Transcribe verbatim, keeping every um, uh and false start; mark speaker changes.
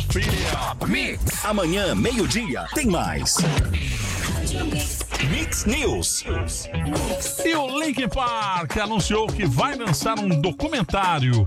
Speaker 1: Filha.
Speaker 2: Mix. Amanhã, meio-dia, tem mais. Mix News.
Speaker 1: E o Linkin Park anunciou que vai lançar um documentário